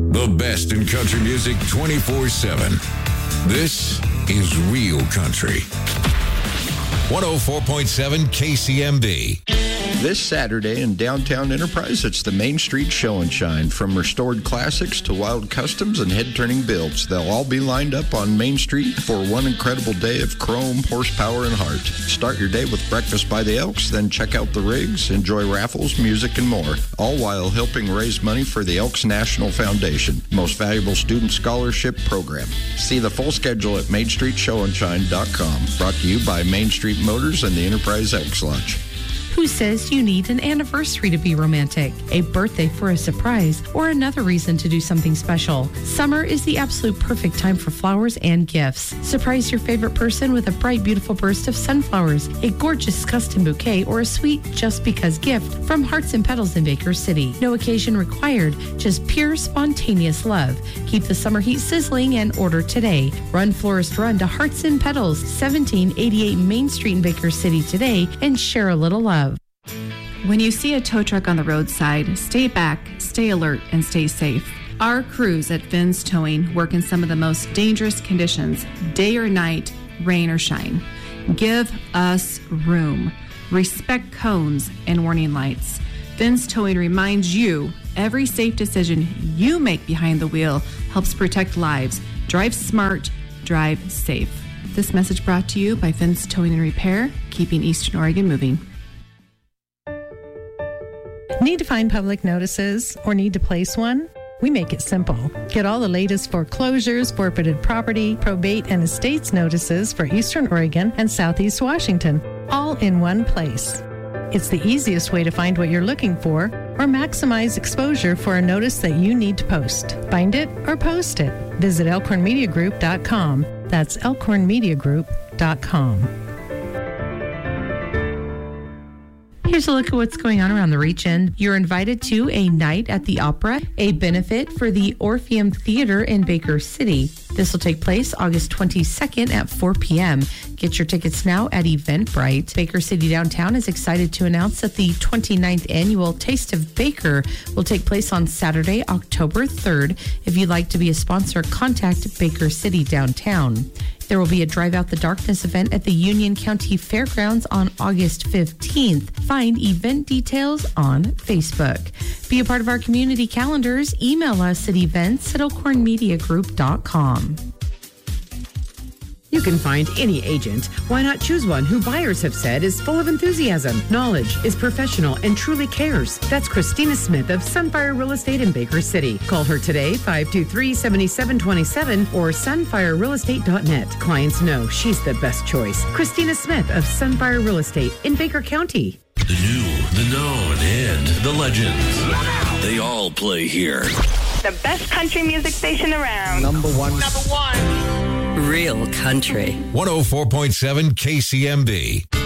The best in country music 24/7. This is Real Country. 104.7 KCMB. This Saturday in downtown Enterprise, it's the Main Street Show and Shine. From restored classics to wild customs and head-turning builds, they'll all be lined up on Main Street for one incredible day of chrome, horsepower, and heart. Start your day with breakfast by the Elks, then check out the rigs, enjoy raffles, music, and more, all while helping raise money for the Elks National Foundation, most valuable student scholarship program. See the full schedule at MainStreetShowandShine.com. Brought to you by Main Street Motors and the Enterprise Elks Lodge. Who says you need an anniversary to be romantic, a birthday for a surprise, or another reason to do something special? Summer is the absolute perfect time for flowers and gifts. Surprise your favorite person with a bright, beautiful burst of sunflowers, a gorgeous custom bouquet, or a sweet just because gift from Hearts and Petals in Baker City. No occasion required, just pure, spontaneous love. Keep the summer heat sizzling and order today. Run Florist Run to Hearts and Petals, 1788 Main Street in Baker City today and share a little love. When you see a tow truck on the roadside, stay back, stay alert, and stay safe. Our crews at Finn's Towing work in some of the most dangerous conditions, day or night, rain or shine. Give us room. Respect cones and warning lights. Finn's Towing reminds you every safe decision you make behind the wheel helps protect lives. Drive smart, drive safe. This message brought to you by Finn's Towing and Repair, keeping Eastern Oregon moving. Need to find public notices or need to place one? We make it simple. Get all the latest foreclosures, forfeited property, probate, and estates notices for Eastern Oregon and Southeast Washington, all in one place. It's the easiest way to find what you're looking for or maximize exposure for a notice that you need to post. Find it or post it. Visit elkhornmediagroup.com. That's elkhornmediagroup.com. Here's a look at what's going on around the region. You're invited to a night at the Opera, a benefit for the Orpheum Theater in Baker City. This will take place August 22nd at 4 p.m. Get your tickets now at Eventbrite. Baker City Downtown is excited to announce that the 29th annual Taste of Baker will take place on Saturday, October 3rd. If you'd like to be a sponsor, contact Baker City Downtown. There will be a Drive Out the Darkness event at the Union County Fairgrounds on August 15th. Find event details on Facebook. Be a part of our community calendars. Email us at events@elkhornmediagroup.com. You can find any agent. Why not choose one who buyers have said is full of enthusiasm, knowledge, is professional, and truly cares? That's Christina Smith of Sunfire Real Estate in Baker City. Call her today, 523-7727 or sunfirerealestate.net. Clients know she's the best choice. Christina Smith of Sunfire Real Estate in Baker County. The new, the known, and the legends. They all play here. The best country music station around. Number one. Number one. Real Country. 104.7 KCMB.